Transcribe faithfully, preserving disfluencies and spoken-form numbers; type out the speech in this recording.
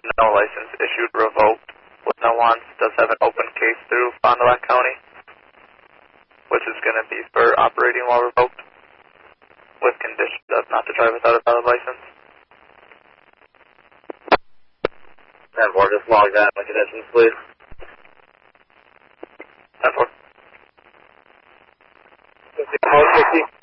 no license issued, revoked. With no wants, does have an open case through Fond du Lac County, which is going to be for operating while revoked, with conditions of not to drive without a valid license. ten four, just log that in the conditions, please. ten four. fifty.